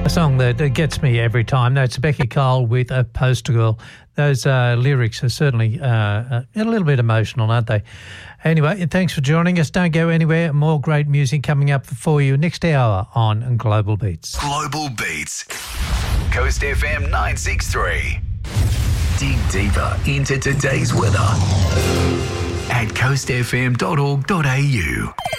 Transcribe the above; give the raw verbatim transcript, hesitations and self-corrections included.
A song that gets me every time. That's Becky Cole with A Poster Girl. Those uh, lyrics are certainly uh, a little bit emotional, aren't they? Anyway, thanks for joining us. Don't go anywhere. More great music coming up for you next hour on Global Beats. Global Beats. Coast F M nine six three. Dig deeper into today's weather at coast f m dot org dot a u.